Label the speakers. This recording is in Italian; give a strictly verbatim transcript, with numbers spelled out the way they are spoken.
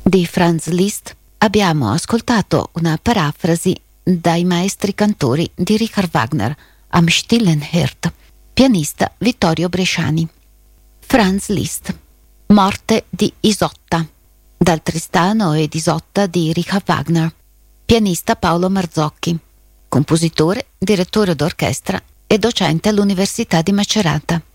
Speaker 1: di Franz Liszt abbiamo ascoltato una parafrasi dai maestri cantori di Richard Wagner, Am stillen Herd, pianista Vittorio Bresciani. Franz Liszt, Morte di Isotta, dal Tristano ed Isotta di Richard Wagner, pianista Paolo Marzocchi, compositore, direttore d'orchestra e docente all'Università di Macerata.